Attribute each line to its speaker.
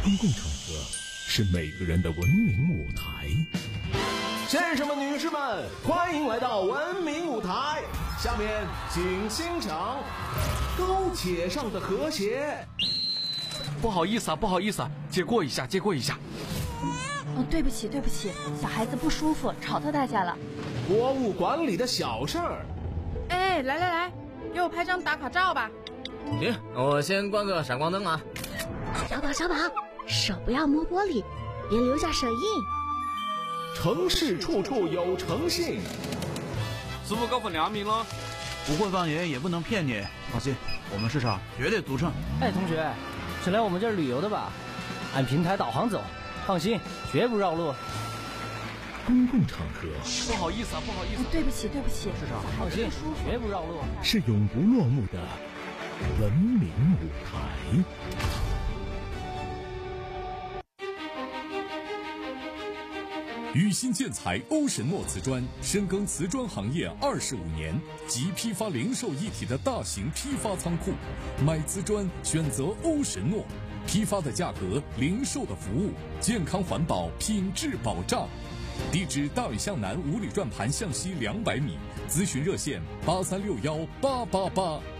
Speaker 1: 公共场合是每个人的文明舞台。
Speaker 2: 先生们、女士们，欢迎来到文明舞台。下面请欣赏高铁上的和谐。
Speaker 3: 不好意思啊，借过一下。
Speaker 4: 对不起，小孩子不舒服，吵到大家了。
Speaker 2: 国务馆里的小事儿。
Speaker 5: 哎，来，给我拍张打卡照吧。
Speaker 6: 行，我先关个闪光灯啊。
Speaker 7: 小宝，手不要摸玻璃，别留下手印。
Speaker 2: 城市处处有诚信。
Speaker 3: 师傅搞份亮明了，
Speaker 8: 不会放盐也不能骗你，放心，我们市场绝对独撑。
Speaker 9: 哎，同学，是来我们这儿旅游的吧？按平台导航走，放心，绝不绕路。
Speaker 1: 公共场合
Speaker 3: 不好意思啊。
Speaker 4: 对不起，
Speaker 9: 市场放心，绝不绕路。
Speaker 1: 是永不落幕的文明舞台。
Speaker 10: 宇新建材欧神诺瓷砖深耕瓷砖行业25年，集批发零售一体的大型批发仓库，买瓷砖选择欧神诺，批发的价格，零售的服务，健康环保，品质保障。地址：大屿向南5里转盘向西200米，咨询热线83618888。